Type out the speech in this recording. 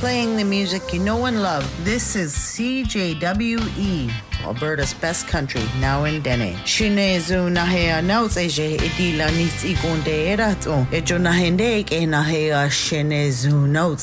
playing the music you know and love. This is CJWE, Alberta's best country, now in Dene. Shinezu nahea nauts eje idila nits igonde erato. Ejo nahende ke nahea shinezu nauts.